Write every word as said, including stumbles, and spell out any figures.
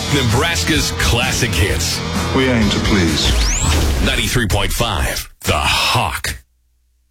Nebraska's classic hits. We aim to please. ninety-three point five, The Hawk.